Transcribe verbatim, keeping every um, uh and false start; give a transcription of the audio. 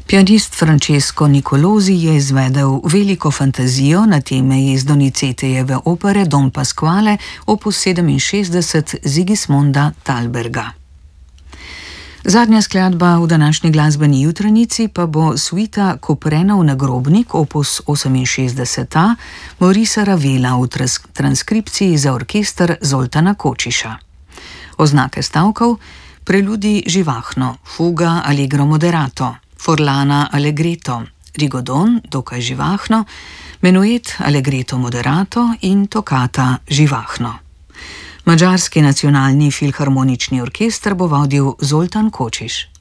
Pianist Francesco Nicolosi je izvedel veliko fantazijo na teme iz Donizetijeve opere Don Pasquale opus sedeminšestdeset Sigismonda Thalberga. Zadnja skladba v današnji glasbeni jutranici pa bo suita Koprenov nagrobnik opus oseminšestdeset A Maurica Ravela v trans- transkripciji za orkester Zoltana Kočiša. Oznake stavkov: preludi živahno, fuga allegro moderato, forlana allegretto, rigodon dokaj živahno, menuet allegretto moderato in tokata živahno. Madžarski nacionalni filharmonični orkester bo vodil Zoltan Kočiš.